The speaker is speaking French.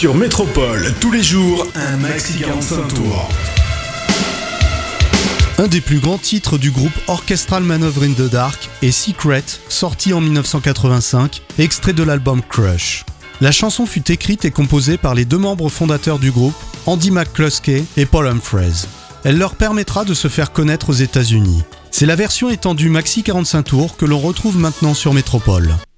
Sur Métropole, tous les jours, un maxi 45 tours. Un des plus grands titres du groupe Orchestral Manoeuvre in the Dark est Secret, sorti en 1985, extrait de l'album Crush. La chanson fut écrite et composée par les deux membres fondateurs du groupe, Andy McCluskey et Paul Humphreys. Elle leur permettra de se faire connaître aux États-Unis. C'est la version étendue maxi 45 tours que l'on retrouve maintenant sur Métropole.